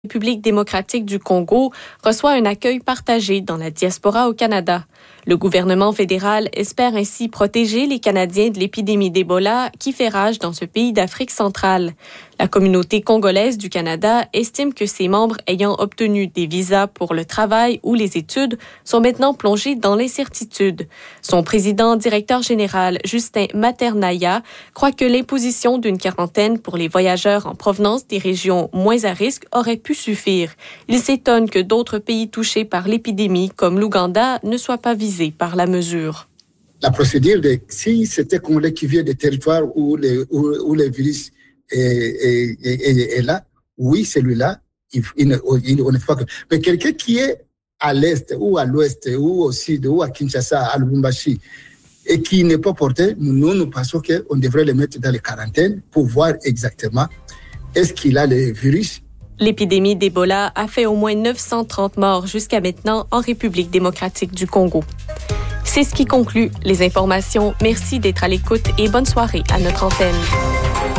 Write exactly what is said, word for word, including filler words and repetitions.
République démocratique du Congo reçoit un accueil partagé dans la diaspora au Canada. Le gouvernement fédéral espère ainsi protéger les Canadiens de l'épidémie d'Ebola qui fait rage dans ce pays d'Afrique centrale. La communauté congolaise du Canada estime que ses membres ayant obtenu des visas pour le travail ou les études sont maintenant plongés dans l'incertitude. Son président directeur général, Justin Maternaya, croit que l'imposition d'une quarantaine pour les voyageurs en provenance des régions moins à risque aurait pu suffire. Il s'étonne que d'autres pays touchés par l'épidémie, comme l'Ouganda, ne soient pas visés par la mesure. La procédure, de, si c'était Congolais qui vient des territoires où, les, où, où le virus est, est, est, est là, oui, celui-là, il, il, il, on ne fait pas que... Mais quelqu'un qui est à l'est, ou à l'ouest, ou au sud, ou à Kinshasa, à Lubumbashi, et qui n'est pas porté, nous, nous pensons qu'on devrait le mettre dans les quarantaines pour voir exactement est-ce qu'il a le virus. L'épidémie d'Ebola a fait au moins neuf cent trente morts jusqu'à maintenant en République démocratique du Congo. C'est ce qui conclut les informations. Merci d'être à l'écoute et bonne soirée à notre antenne.